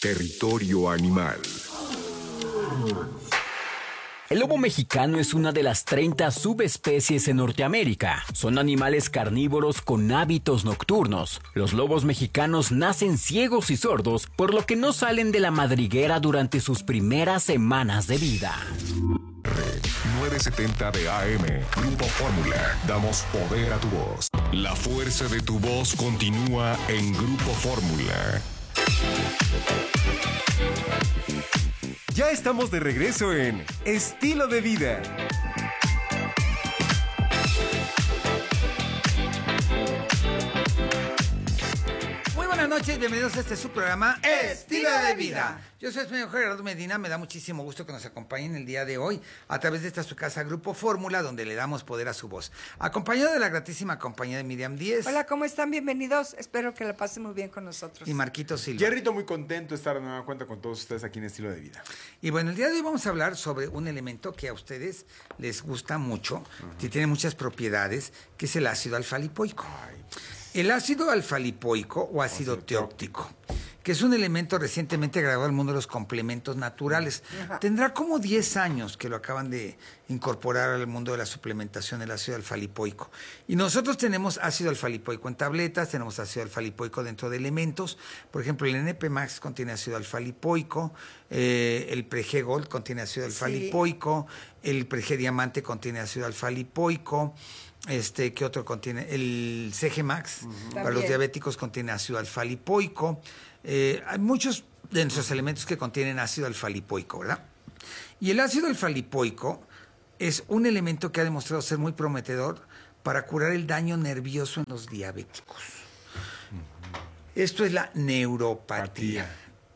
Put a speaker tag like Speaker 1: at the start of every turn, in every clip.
Speaker 1: Territorio Animal.
Speaker 2: El lobo mexicano es una de las 30 subespecies en Norteamérica. Son animales carnívoros con hábitos nocturnos. Los lobos mexicanos nacen ciegos y sordos, por lo que no salen de la madriguera durante sus primeras semanas de vida.
Speaker 1: 970 de AM, Grupo Fórmula. Damos poder a tu voz. La fuerza de tu voz continúa en Grupo Fórmula.
Speaker 3: Ya estamos de regreso en Estilo de Vida.
Speaker 4: Muy buenas noches, bienvenidos a este su programa Estilo de Vida. Yo soy el señor Gerardo Medina, me da muchísimo gusto que nos acompañen el día de hoy a través de esta su casa Grupo Fórmula, donde le damos poder a su voz. Acompañado de la gratísima compañía de Miriam Díez.
Speaker 5: Hola, ¿cómo están? Bienvenidos. Espero que la pasen muy bien con nosotros.
Speaker 4: Y Marquito Silva.
Speaker 6: Jerrito, muy contento de estar de nueva cuenta con todos ustedes aquí en Estilo de Vida.
Speaker 4: Y bueno, el día de hoy vamos a hablar sobre un elemento que a ustedes les gusta mucho, que tiene muchas propiedades, que es el ácido alfa-lipoico. El ácido alfa-lipoico o ácido teóptico, que es un elemento recientemente agregado al mundo de los complementos naturales. Tendrá como 10 años que lo acaban de incorporar al mundo de la suplementación, el ácido alfa-lipoico. Y nosotros tenemos ácido alfa-lipoico en tabletas, tenemos ácido alfa-lipoico dentro de elementos. Por ejemplo, el NP Max contiene ácido alfa-lipoico, el Preg Gold contiene ácido alfa-lipoico, el Preg Diamante contiene ácido alfa-lipoico. ¿Qué otro contiene? El CG Max, para los diabéticos, contiene ácido alfa-lipoico. Hay muchos de nuestros elementos que contienen ácido alfa-lipoico, ¿verdad? Y el ácido alfa-lipoico es un elemento que ha demostrado ser muy prometedor para curar el daño nervioso en los diabéticos. Esto es la neuropatía.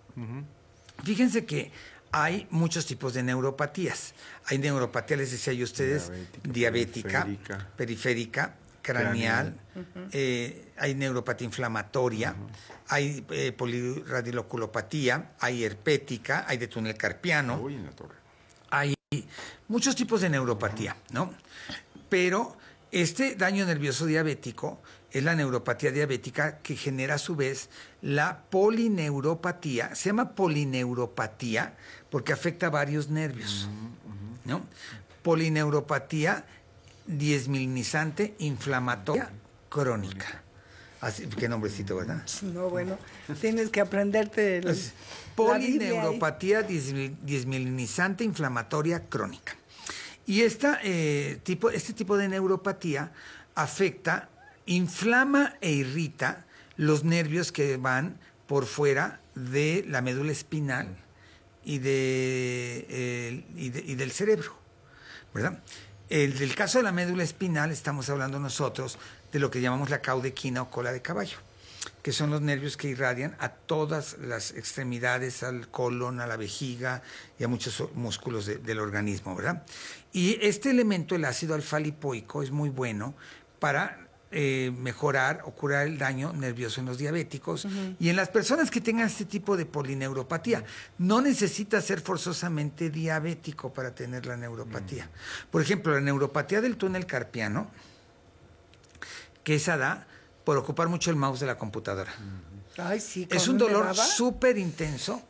Speaker 4: Fíjense que hay muchos tipos de neuropatías. Hay neuropatía, les decía yo a ustedes, diabética, periférica, craneal, hay neuropatía inflamatoria, hay poliradiculopatía, hay herpética, hay de túnel carpiano, hay muchos tipos de neuropatía, ¿no? Pero este daño nervioso diabético es la neuropatía diabética que genera a su vez la polineuropatía. Se llama polineuropatía porque afecta a varios nervios, ¿no? Polineuropatía desmielinizante inflamatoria crónica. Así, qué nombrecito, ¿verdad?
Speaker 5: No, bueno, tienes que aprenderte
Speaker 4: polineuropatía desmielinizante inflamatoria crónica. Y este tipo de neuropatía afecta, inflama e irrita los nervios que van por fuera de la médula espinal y del cerebro, ¿verdad? El caso de la médula espinal, estamos hablando nosotros de lo que llamamos la caudequina o cola de caballo, que son los nervios que irradian a todas las extremidades, al colon, a la vejiga y a muchos músculos del organismo, ¿verdad? Y este elemento, el ácido alfa-lipoico, es muy bueno para mejorar o curar el daño nervioso en los diabéticos y en las personas que tengan este tipo de polineuropatía. No necesita ser forzosamente diabético para tener la neuropatía. Por ejemplo, la neuropatía del túnel carpiano, que esa da por ocupar mucho el mouse de la computadora.
Speaker 5: Ay, sí,
Speaker 4: es un dolor súper intenso,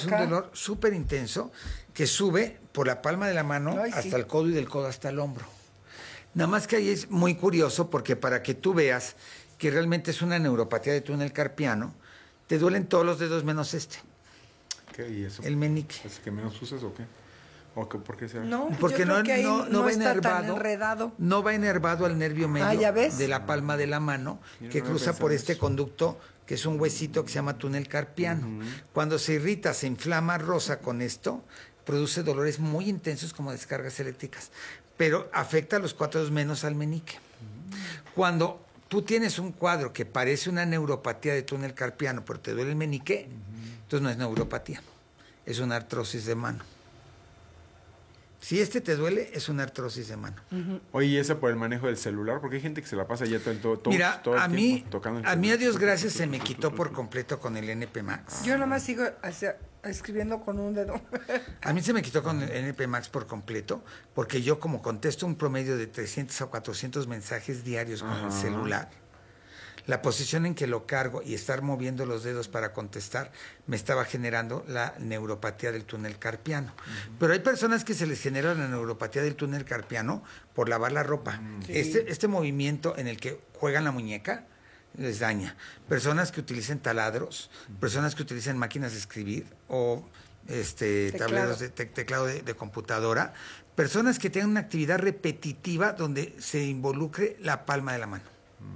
Speaker 4: que sube por la palma de la mano hasta el codo y del codo hasta el hombro. Nada más que ahí es muy curioso porque para que tú veas que realmente es una neuropatía de túnel carpiano, te duelen todos los dedos menos este.
Speaker 6: ¿Qué? ¿Y eso?
Speaker 4: El meñique.
Speaker 6: ¿Es que menos usas o qué? ¿Por qué será?
Speaker 5: No,
Speaker 4: porque no va
Speaker 5: enredado.
Speaker 4: No va enervado al nervio medio de la palma de la mano, que cruza por este conducto, que es un huesito que se llama túnel carpiano. Cuando se irrita, se inflama, rosa con esto, produce dolores muy intensos como descargas eléctricas, pero afecta a los 4 dedos menos al meñique. Cuando tú tienes un cuadro que parece una neuropatía de túnel carpiano, pero te duele el meñique, entonces no es neuropatía, es una artrosis de mano. Si te duele, es una artrosis de mano.
Speaker 6: Oye, ¿y esa por el manejo del celular? Porque hay gente que se la pasa ya todo el tiempo tocando el celular.
Speaker 4: A mí, a Dios gracias, se me quitó por completo con el NP Max.
Speaker 5: Yo nomás sigo escribiendo con un dedo.
Speaker 4: A mí se me quitó con el NP Max por completo, porque yo como contesto un promedio de 300 a 400 mensajes diarios con el celular, La posición en que lo cargo y estar moviendo los dedos para contestar me estaba generando la neuropatía del túnel carpiano. Pero hay personas que se les genera la neuropatía del túnel carpiano por lavar la ropa.
Speaker 5: Sí.
Speaker 4: Este movimiento en el que juegan la muñeca les daña. Personas que utilicen taladros, personas que utilicen máquinas de escribir o tableros de teclado de computadora, personas que tengan una actividad repetitiva donde se involucre la palma de la mano.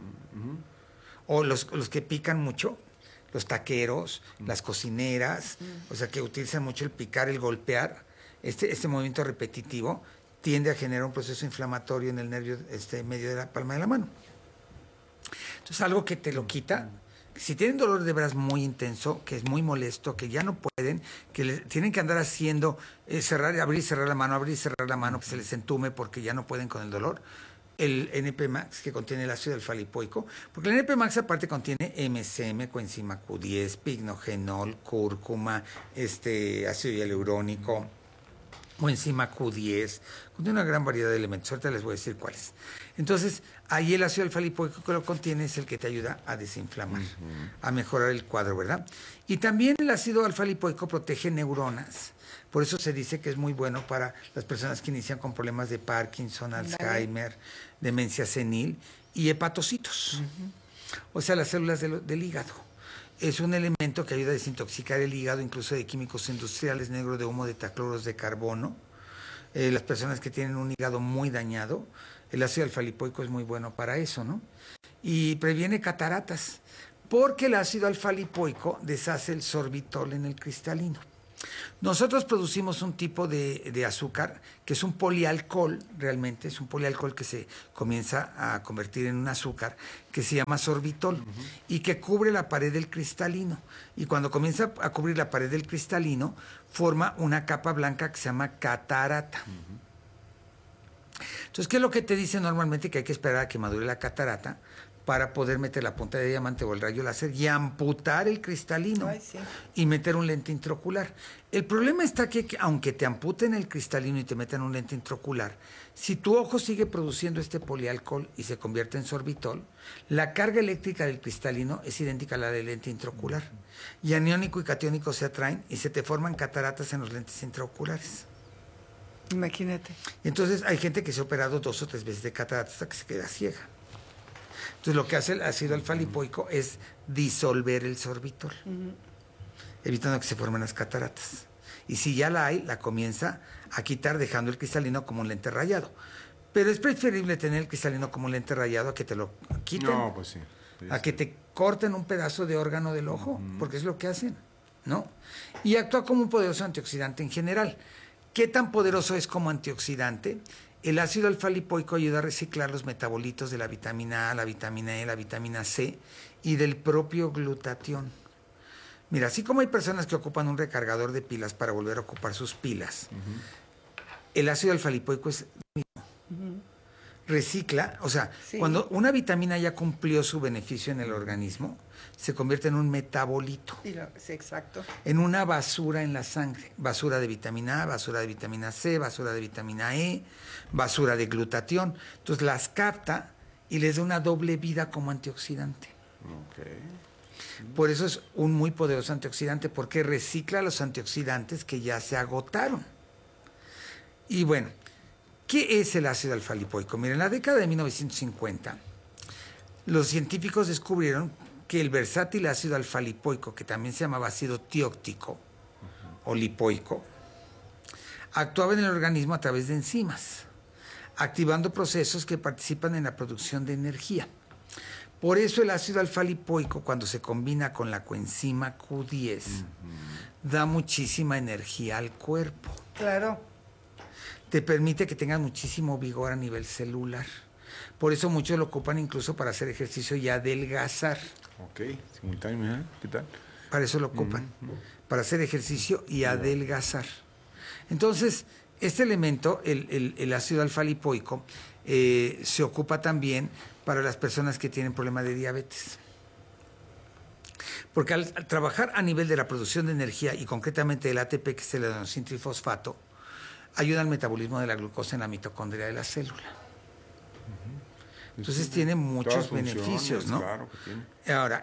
Speaker 4: O los que pican mucho, los taqueros, las cocineras, o sea, que utilizan mucho el picar, el golpear. Este movimiento repetitivo tiende a generar un proceso inflamatorio en el nervio medio de la palma de la mano. Entonces, algo que te lo quita. Si tienen dolor de veras muy intenso, que es muy molesto, que ya no pueden, que tienen que andar haciendo, abrir y cerrar la mano, que se les entume porque ya no pueden con el dolor, el NP Max, que contiene el ácido alfa-lipoico, porque el NP Max aparte contiene MSM, coenzima Q10, pignogenol, cúrcuma, ácido hialurónico, coenzima Q10, contiene una gran variedad de elementos. Ahorita les voy a decir cuáles. Entonces, ahí el ácido alfa-lipoico que lo contiene es el que te ayuda a desinflamar, a mejorar el cuadro, ¿verdad? Y también el ácido alfa-lipoico protege neuronas. Por eso se dice que es muy bueno para las personas que inician con problemas de Parkinson, Alzheimer, demencia senil y hepatocitos. O sea, las células del hígado. Es un elemento que ayuda a desintoxicar el hígado, incluso de químicos industriales, negro de humo, de tacloros de carbono. Las personas que tienen un hígado muy dañado, el ácido alfa-lipoico es muy bueno para eso, ¿no? Y previene cataratas, porque el ácido alfa-lipoico deshace el sorbitol en el cristalino. Nosotros producimos un tipo de azúcar que es un polialcohol, realmente es un polialcohol que se comienza a convertir en un azúcar que se llama sorbitol y que cubre la pared del cristalino. Y cuando comienza a cubrir la pared del cristalino, forma una capa blanca que se llama catarata. Entonces, ¿qué es lo que te dice normalmente? Que hay que esperar a que madure la catarata para poder meter la punta de diamante o el rayo láser y amputar el cristalino.
Speaker 5: Ay, sí.
Speaker 4: Y meter un lente intraocular. El problema está que aunque te amputen el cristalino y te metan un lente intraocular, si tu ojo sigue produciendo este polialcohol y se convierte en sorbitol, la carga eléctrica del cristalino es idéntica a la del lente intraocular. Y aniónico y catiónico se atraen y se te forman cataratas en los lentes intraoculares.
Speaker 5: Imagínate.
Speaker 4: Entonces hay gente que se ha operado 2 o 3 veces de cataratas hasta que se queda ciega. Entonces lo que hace el ácido alfa-lipoico es disolver el sorbitol, evitando que se formen las cataratas. Y si ya la hay, la comienza a quitar dejando el cristalino como un lente rayado. Pero es preferible tener el cristalino como un lente rayado a que te lo quiten.
Speaker 6: No, pues sí.
Speaker 4: A que te corten un pedazo de órgano del ojo, porque es lo que hacen, ¿no? Y actúa como un poderoso antioxidante en general. ¿Qué tan poderoso es como antioxidante? El ácido alfa-lipoico ayuda a reciclar los metabolitos de la vitamina A, la vitamina E, la vitamina C y del propio glutatión. Mira, así como hay personas que ocupan un recargador de pilas para volver a ocupar sus pilas, el ácido alfa-lipoico es lo mismo. Recicla, o sea, cuando una vitamina ya cumplió su beneficio en el organismo, se convierte en un metabolito.
Speaker 5: Sí, exacto.
Speaker 4: En una basura en la sangre. Basura de vitamina A, basura de vitamina C, basura de vitamina E, basura de glutatión. Entonces las capta y les da una doble vida como antioxidante.
Speaker 6: Okay.
Speaker 4: Por eso es un muy poderoso antioxidante, porque recicla los antioxidantes que ya se agotaron. Y bueno, ¿qué es el ácido alfa-lipoico? Miren, en la década de 1950, los científicos descubrieron que el versátil ácido alfa-lipoico, que también se llamaba ácido tióctico o lipoico, actuaba en el organismo a través de enzimas, activando procesos que participan en la producción de energía. Por eso el ácido alfa-lipoico, cuando se combina con la coenzima Q10, da muchísima energía al cuerpo.
Speaker 5: Claro.
Speaker 4: Te permite que tengas muchísimo vigor a nivel celular. Por eso muchos lo ocupan incluso para hacer ejercicio y adelgazar.
Speaker 6: Ok, simultáneo, ¿qué tal?
Speaker 4: Para eso lo ocupan, para hacer ejercicio y adelgazar. Entonces, este elemento, el ácido alfa-lipoico, se ocupa también para las personas que tienen problemas de diabetes. Porque al trabajar a nivel de la producción de energía y concretamente el ATP, que es el adenosín trifosfato, ayuda al metabolismo de la glucosa en la mitocondria de la célula. Entonces tiene muchos beneficios, ¿no?
Speaker 6: Claro que tiene.
Speaker 4: Ahora,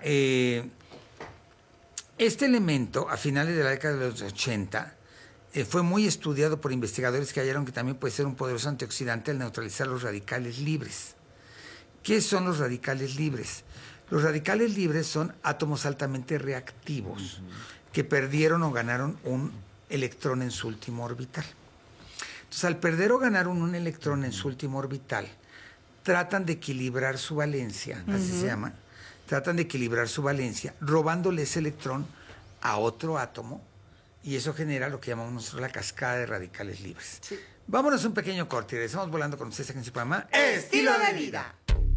Speaker 4: este elemento, a finales de la década de los 80, fue muy estudiado por investigadores que hallaron que también puede ser un poderoso antioxidante al neutralizar los radicales libres. ¿Qué son los radicales libres? Los radicales libres son átomos altamente reactivos que perdieron o ganaron un electrón en su último orbital. Entonces, al perder o ganar un electrón en su último orbital, tratan de equilibrar su valencia, así se llama, tratan de equilibrar su valencia, robándole ese electrón a otro átomo, y eso genera lo que llamamos nosotros la cascada de radicales libres. Sí. Vámonos a un pequeño corte y regresamos volando con ustedes aquí en su programa
Speaker 5: Estilo de Vida.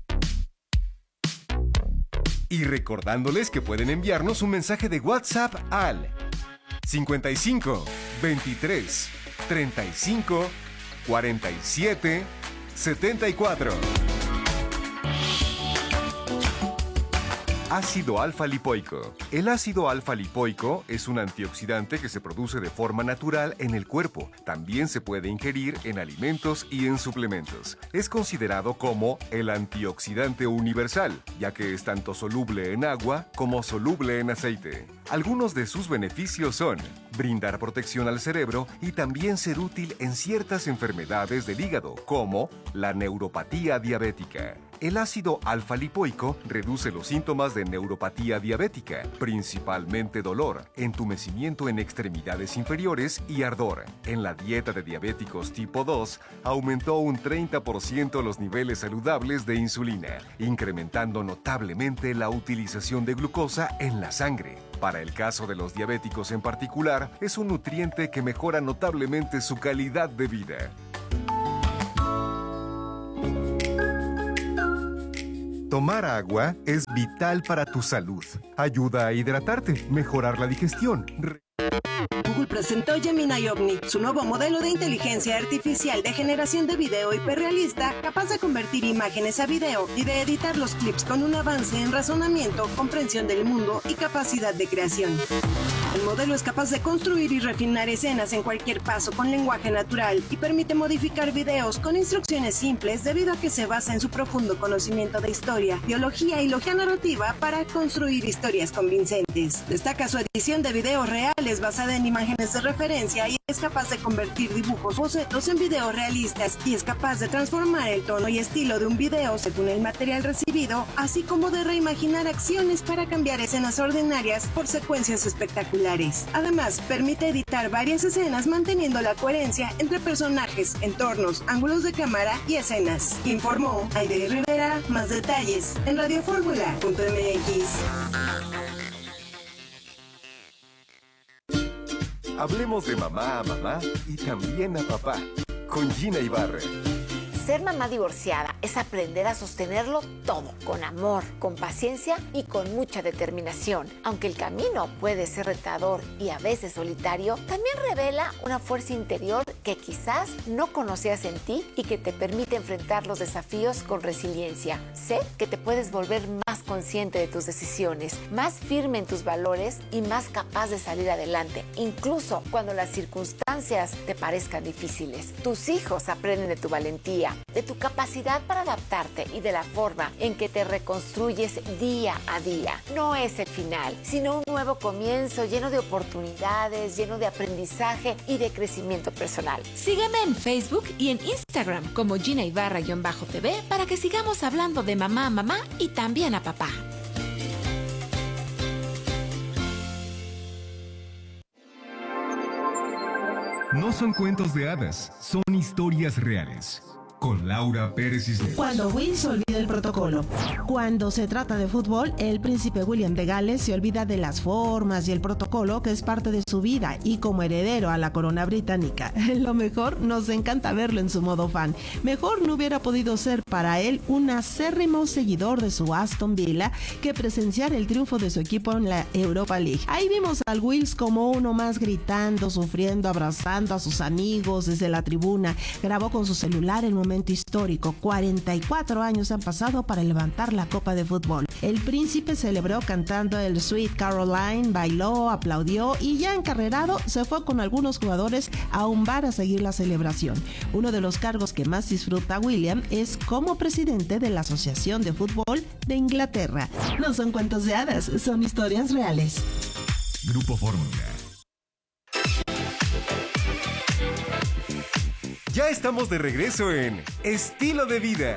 Speaker 3: Y recordándoles que pueden enviarnos un mensaje de WhatsApp al 55 23 35 47 74. Ácido alfa-lipoico. El ácido alfa-lipoico es un antioxidante que se produce de forma natural en el cuerpo. También se puede ingerir en alimentos y en suplementos. Es considerado como el antioxidante universal, ya que es tanto soluble en agua como soluble en aceite. Algunos de sus beneficios son brindar protección al cerebro y también ser útil en ciertas enfermedades del hígado, como la neuropatía diabética. El ácido alfa-lipoico reduce los síntomas de neuropatía diabética, principalmente dolor, entumecimiento en extremidades inferiores y ardor. En la dieta de diabéticos tipo 2, aumentó un 30% los niveles saludables de insulina, incrementando notablemente la utilización de glucosa en la sangre. Para el caso de los diabéticos en particular, es un nutriente que mejora notablemente su calidad de vida. Tomar agua es vital para tu salud. Ayuda a hidratarte, mejorar la digestión.
Speaker 7: Google presentó Gemini Omni, su nuevo modelo de inteligencia artificial de generación de video hiperrealista, capaz de convertir imágenes a video y de editar los clips con un avance en razonamiento, comprensión del mundo y capacidad de creación. El modelo es capaz de construir y refinar escenas en cualquier paso con lenguaje natural y permite modificar videos con instrucciones simples debido a que se basa en su profundo conocimiento de historia, biología y lógica narrativa para construir historias convincentes. Destaca su edición de videos reales basada en imágenes de referencia y es capaz de convertir dibujos bocetos en videos realistas y es capaz de transformar el tono y estilo de un video según el material recibido, así como de reimaginar acciones para cambiar escenas ordinarias por secuencias espectaculares. Además, permite editar varias escenas manteniendo la coherencia entre personajes, entornos, ángulos de cámara y escenas. Informó Aide Rivera. Más detalles en radioformula.mx.
Speaker 3: Hablemos de mamá a mamá y también a papá, con Gina Ibarra.
Speaker 8: Ser mamá divorciada es aprender a sostenerlo todo, con amor, con paciencia y con mucha determinación. Aunque el camino puede ser retador y a veces solitario, también revela una fuerza interior que quizás no conocías en ti y que te permite enfrentar los desafíos con resiliencia. Sé que te puedes volver más consciente de tus decisiones, más firme en tus valores y más capaz de salir adelante, incluso cuando las circunstancias te parezcan difíciles. Tus hijos aprenden de tu valentía, de tu capacidad para adaptarte y de la forma en que te reconstruyes día a día. No es el final, sino un nuevo comienzo lleno de oportunidades, lleno de aprendizaje y de crecimiento personal.
Speaker 9: Sígueme en Facebook y en Instagram como Gina Ibarra-TV para que sigamos hablando de mamá a mamá y también a papá.
Speaker 1: No son cuentos de hadas, son historias reales. Con Laura Pérez Cisneros.
Speaker 10: Cuando Will se olvida el protocolo. Cuando se trata de fútbol, el príncipe William de Gales se olvida de las formas y el protocolo que es parte de su vida y como heredero a la corona británica. Lo mejor, nos encanta verlo en su modo fan. Mejor no hubiera podido ser para él un acérrimo seguidor de su Aston Villa que presenciar el triunfo de su equipo en la Europa League. Ahí vimos al Wills como uno más gritando, sufriendo, abrazando a sus amigos desde la tribuna. Grabó con su celular el momento momento histórico. 44 años han pasado para levantar la copa de fútbol. El príncipe celebró cantando el Sweet Caroline, bailó, aplaudió y ya encarrerado se fue con algunos jugadores a un bar a seguir la celebración. Uno de los cargos que más disfruta William es como presidente de la Asociación de Fútbol de Inglaterra. No son cuentos de hadas, son historias reales.
Speaker 1: Grupo Fórmula.
Speaker 3: Ya estamos de regreso en Estilo de Vida.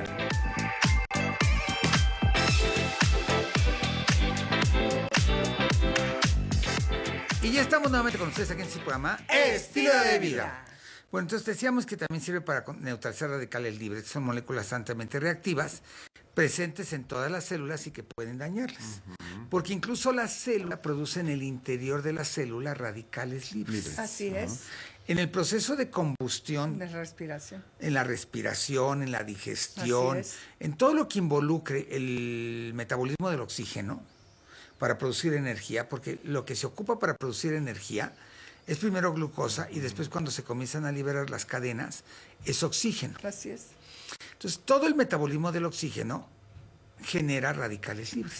Speaker 4: Y ya estamos nuevamente con ustedes aquí en este programa Estilo de Vida. Bueno, entonces decíamos que también sirve para neutralizar radicales libres, que son moléculas altamente reactivas, presentes en todas las células y que pueden dañarlas. Porque incluso la célula produce en el interior de la célula radicales libres.
Speaker 5: Así es.
Speaker 4: En el proceso de combustión,
Speaker 5: De respiración.
Speaker 4: en la respiración, en la digestión, en todo lo que involucre el metabolismo del oxígeno para producir energía, porque lo que se ocupa para producir energía es primero glucosa y después cuando se comienzan a liberar las cadenas es oxígeno.
Speaker 5: Así es.
Speaker 4: Entonces todo el metabolismo del oxígeno genera radicales libres.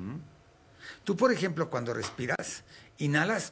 Speaker 4: Tú, por ejemplo, cuando respiras, inhalas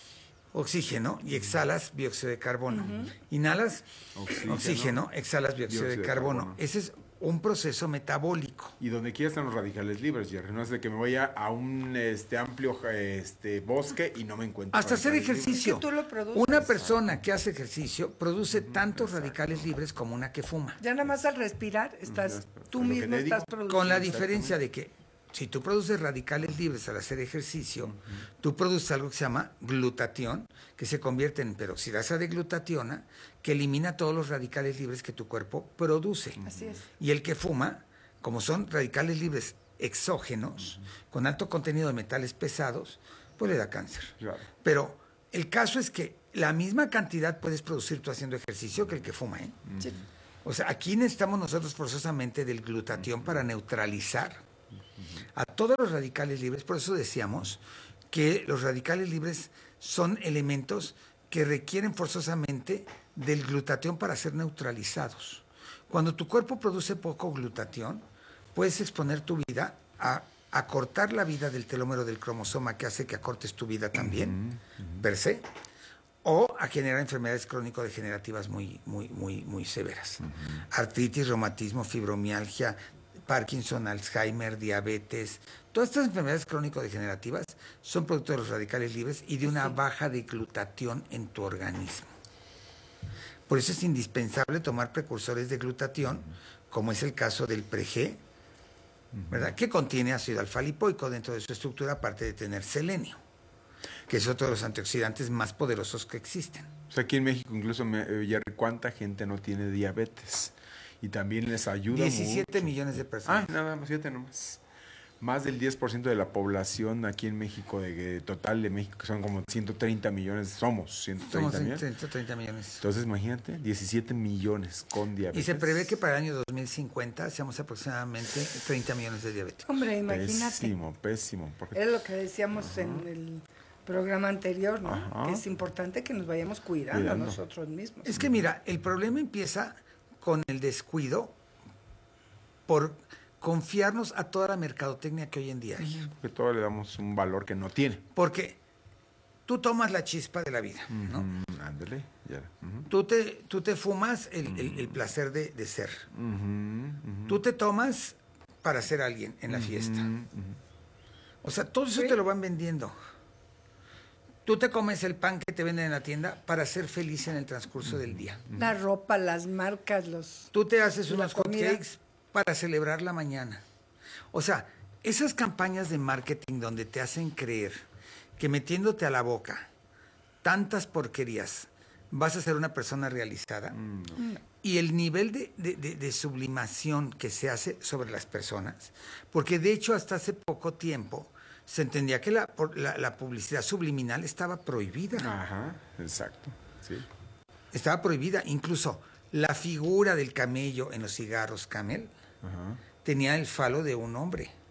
Speaker 4: oxígeno y exhalas dióxido de carbono. Inhalas oxígeno, exhalas dióxido de carbono. Ese es un proceso metabólico.
Speaker 6: Y donde quiera están los radicales libres, Jerry. No es de que me vaya a un amplio bosque y no me encuentro.
Speaker 4: Hasta hacer ejercicio.
Speaker 5: Es que tú lo produces.
Speaker 4: Una persona que hace ejercicio produce tantos radicales libres como una que fuma.
Speaker 5: Ya nada más al respirar, tú mismo estás produciendo.
Speaker 4: Con la diferencia de que si tú produces radicales libres al hacer ejercicio, tú produces algo que se llama glutatión, que se convierte en peroxidasa de glutationa, que elimina todos los radicales libres que tu cuerpo produce.
Speaker 5: Así es.
Speaker 4: Y el que fuma, como son radicales libres exógenos, con alto contenido de metales pesados, pues le da cáncer.
Speaker 6: Claro.
Speaker 4: Pero el caso es que la misma cantidad puedes producir tú haciendo ejercicio que el que fuma, ¿eh?
Speaker 5: Sí.
Speaker 4: O sea, aquí necesitamos nosotros forzosamente del glutatión para neutralizar a todos los radicales libres. Por eso decíamos que los radicales libres son elementos que requieren forzosamente del glutatión para ser neutralizados. Cuando tu cuerpo produce poco glutatión, puedes exponer tu vida a acortar la vida del telómero del cromosoma, que hace que acortes tu vida también, per se, o a generar enfermedades crónico-degenerativas muy severas. Artritis, reumatismo, fibromialgia, Parkinson, Alzheimer, diabetes, todas estas enfermedades crónico-degenerativas son producto de los radicales libres y de una baja de glutatión en tu organismo. Por eso es indispensable tomar precursores de glutatión, como es el caso del Pre-G, ¿verdad? Que contiene ácido alfa-lipoico dentro de su estructura, aparte de tener selenio, que es otro de los antioxidantes más poderosos que existen.
Speaker 6: O sea, aquí en México incluso, Jerry, ¿cuánta gente no tiene diabetes? Y también les ayuda
Speaker 4: 17
Speaker 6: mucho.
Speaker 4: millones de personas.
Speaker 6: Nada más, fíjate nomás. Más del 10% de la población aquí en México, total de México, que son como 130 millones, somos 130 millones.
Speaker 4: 130 millones.
Speaker 6: Entonces, imagínate, 17 millones con diabetes.
Speaker 4: Y se prevé que para el año 2050 seamos aproximadamente 30 millones de diabéticos.
Speaker 5: Hombre, imagínate.
Speaker 6: Pésimo. Porque...
Speaker 5: Es lo que decíamos en el programa anterior, ¿no? Que es importante que nos vayamos cuidando nosotros mismos.
Speaker 4: Es que mira, el problema empieza con el descuido por confiarnos a toda la mercadotecnia que hoy en día hay.
Speaker 6: Porque todo le damos un valor que no tiene.
Speaker 4: Porque tú tomas la chispa de la vida, ¿no?
Speaker 6: Ándale, ya.
Speaker 4: Tú te fumas el placer de ser. Tú te tomas para ser alguien en la fiesta. O sea, todo eso te lo van vendiendo. Tú te comes el pan que te venden en la tienda para ser feliz en el transcurso del día.
Speaker 5: La ropa, las marcas,
Speaker 4: Tú te haces unos hotcakes para celebrar la mañana. O sea, esas campañas de marketing donde te hacen creer que metiéndote a la boca tantas porquerías vas a ser una persona realizada, y el nivel de sublimación que se hace sobre las personas, porque de hecho hasta hace poco tiempo se entendía que la publicidad subliminal estaba prohibida.
Speaker 6: Ajá, exacto, sí.
Speaker 4: Estaba prohibida. Incluso la figura del camello en los cigarros Camel tenía el falo de un hombre.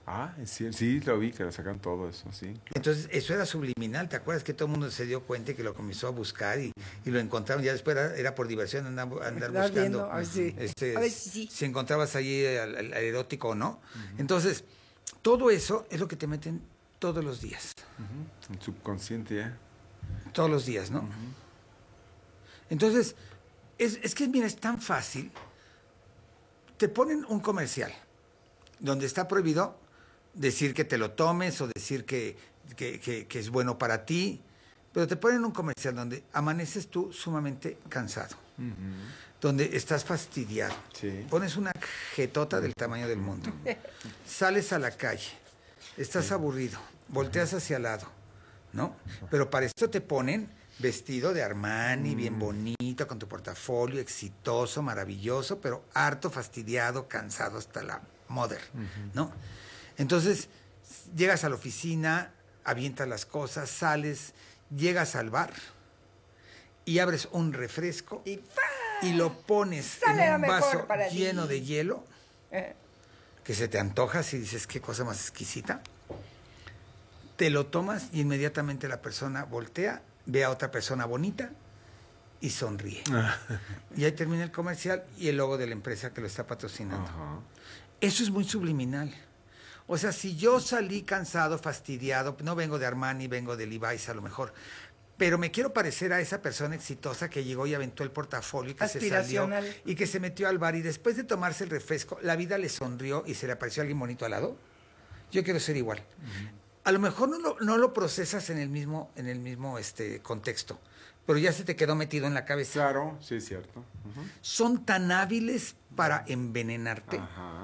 Speaker 6: Sí, lo vi, que lo sacan todo eso, sí. Claro.
Speaker 4: Entonces, eso era subliminal. ¿Te acuerdas que todo el mundo se dio cuenta y que lo comenzó a buscar y lo encontraron? Ya después era por diversión andar buscando.
Speaker 5: Viendo, a ver si.
Speaker 4: Si encontrabas ahí al erótico o no. Entonces, todo eso es lo que te meten todos los días.
Speaker 6: El subconsciente ya.
Speaker 4: Todos los días, ¿no? Entonces, es que, mira, es tan fácil. Te ponen un comercial donde está prohibido decir que te lo tomes o decir que es bueno para ti, pero te ponen un comercial donde amaneces tú sumamente cansado, donde estás fastidiado, pones una jetota del tamaño del mundo, sales a la calle, estás aburrido, volteas hacia el lado, ¿no? Pero para esto te ponen vestido de Armani, bien bonito, con tu portafolio, exitoso, maravilloso, pero harto, fastidiado, cansado hasta la mother, ¿no? Entonces, llegas a la oficina, avientas las cosas, sales, llegas al bar y abres un refresco y lo pones en un vaso lleno de hielo, que se te antoja si dices qué cosa más exquisita. Te lo tomas y inmediatamente la persona voltea, ve a otra persona bonita y sonríe. Y ahí termina el comercial y el logo de la empresa que lo está patrocinando. Eso es muy subliminal. O sea, si yo salí cansado, fastidiado, no vengo de Armani, vengo de Levi's a lo mejor, pero me quiero parecer a esa persona exitosa que llegó y aventó el portafolio y que se salió y que se metió al bar y después de tomarse el refresco, la vida le sonrió y se le apareció alguien bonito al lado. Yo quiero ser igual. A lo mejor no lo procesas en el mismo contexto, pero ya se te quedó metido en la cabeza.
Speaker 6: Claro, sí es cierto.
Speaker 4: Son tan hábiles para envenenarte.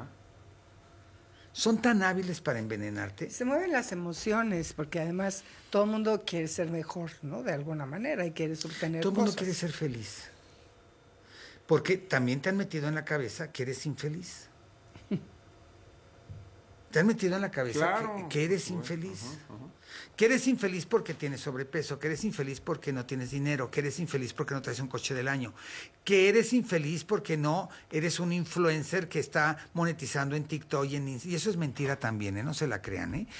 Speaker 4: Son tan hábiles para envenenarte.
Speaker 5: Se mueven las emociones, porque además todo el mundo quiere ser mejor, ¿no? De alguna manera, y quiere obtener
Speaker 4: todo el mundo quiere ser feliz. Porque también te han metido en la cabeza que eres infeliz. Te han metido en la cabeza que eres infeliz. Que eres infeliz porque tienes sobrepeso, que eres infeliz porque no tienes dinero, que eres infeliz porque no traes un coche del año, que eres infeliz porque no eres un influencer que está monetizando en TikTok y eso es mentira también, no se la crean,